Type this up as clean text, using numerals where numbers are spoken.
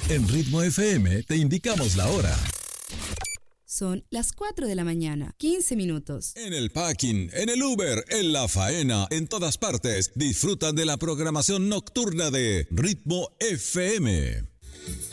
En Ritmo FM te indicamos la hora. Son las 4 de la mañana, 15 minutos. En el parking, en el Uber, en la faena, en todas partes, disfrutan de la programación nocturna de Ritmo FM.